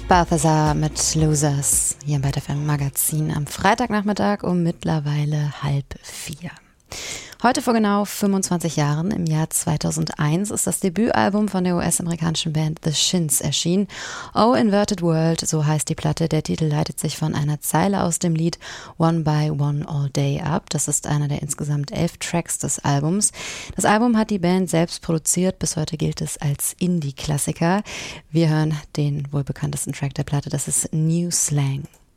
Balthazar mit Losers hier im BetFM Magazin am Freitagnachmittag um mittlerweile 3:30. Heute vor genau 25 Jahren, im Jahr 2001, ist das Debütalbum von der US-amerikanischen Band The Shins erschienen. Oh Inverted World, so heißt die Platte. Der Titel leitet sich von einer Zeile aus dem Lied One by One All Day ab. Das ist einer der insgesamt 11 Tracks des Albums. Das Album hat die Band selbst produziert. Bis heute gilt es als Indie-Klassiker. Wir hören den wohl bekanntesten Track der Platte. Das ist New Slang.